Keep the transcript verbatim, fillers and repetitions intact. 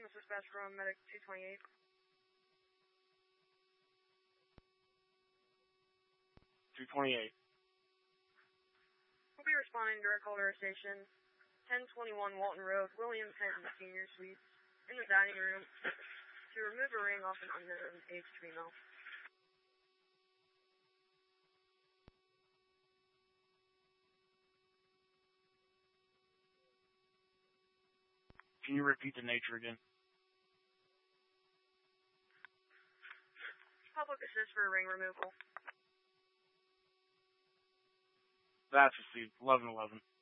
This is dispatch from Medic two twenty-eight. two twenty-eight. We'll be responding direct call to our station, ten twenty-one Walton Road, William Penton Senior Suite, in the dining room, to remove a ring off an unknown aged female. Can you repeat the nature again? Public assist for ring removal. That's received. eleven eleven.